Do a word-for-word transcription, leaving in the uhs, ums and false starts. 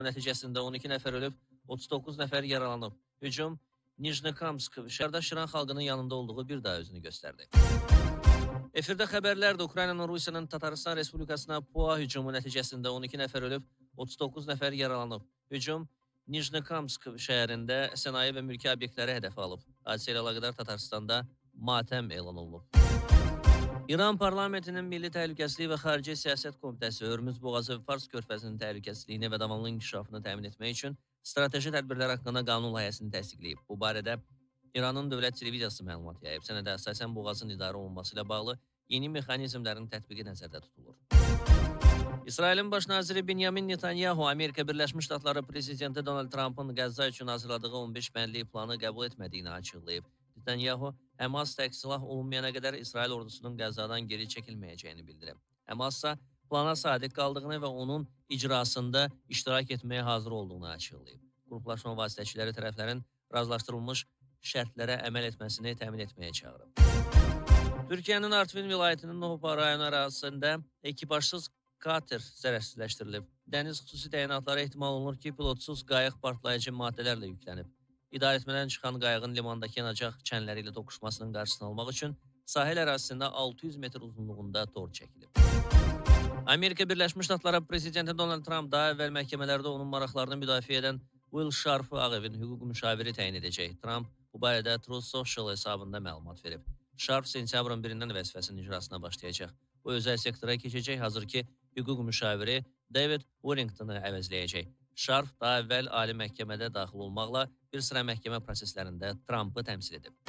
Nəticəsində on iki nəfər ölüb, otuz doqquz nəfər yaralanıb. Hücum Nijnekamsk şəhərdə Şiran xalqının yanında olduğu bir daha özünü göstərdi. Efirdə xəbərlərdir. Ukraynanın Rusiyanın Tataristan Respublikasına PUA hücumu nəticəsində on iki nəfər ölüb, otuz doqquz nəfər yaralanıb. Hücum Nijnekamsk şəhərində sənaye və mülki obyektləri hədəfə alıb. Hadisə ilə əlaqədar Tataristanda matəm elan olunub. İran parlamentinin Milli Təhlükəsizlik və Xarici Siyasət Komitəsi Hörmüz boğazı və Fars körfəzinin təhlükəsizliyini və davamlı inkişafını təmin etmək üçün strateji tədbirlər haqqında qanun layihəsini təsdiqləyib. Bu barədə İranın Dövlət Televiziyası məlumat yayıb. Sənədə əsasən boğazın idarə olunması ilə bağlı yeni mexanizmlərin tətbiqi nəzərdə tutulur. İsrailin baş naziri Benyamin Netanyahu Amerika Birləşmiş Ştatları prezidenti Donald Trump'ın Qəzza üçün hazırladığı on beş bəndli planı qəbul etmədiyini açıqlayıb. Netanyahu, Həmas tək silah olunmayana qədər İsrail ordusunun Qəzzadan geri çəkilməyəcəyini bildirib. Həmas isə plana sadiq qaldığını və onun icrasında iştirak etməyə hazır olduğunu açıqlayıb. Qruplaşma vasitəçiləri tərəflərin razılaşdırılmış şərtlərə əməl etməsini təmin etməyə çağırıb. Türkiyənin Artvin vilayətinin Nohpa rayonu ərazisində ekipajsız kater zərərsizləşdirilib. Dəniz xüsusi təyinatları ehtimal olunur ki, pilotsuz qayıq partlayıcı maddələrlə yüklənib. İdarəetmədən çıxan qayığın limandakı yanacaq çənləri ilə toqquşmasının qarşısını almaq üçün sahil ərazisində altı yüz metr uzunluğunda tor çəkilib. Amerika Birləşmiş Ştatları prezidenti Donald Trump daha əvvəl məhkəmələrdə onun maraqlarını müdafiə edən Will Sharp'ı Ağ Evin hüquq müşaviri təyin edəcək. Trump bu barədə Truth Social hesabında məlumat verib. Sharp sentyabrın birindən vəzifəsinin icrasına başlayacaq. Bu özəl sektora keçəcək, hazır ki, hüquq müşaviri David Warrington'ı əvəzləyəcək. Sharp daha əvvəl ali məhkəmədə daxil olmaqla bir sıra məhkəmə proseslərində Trump'ı təmsil edib.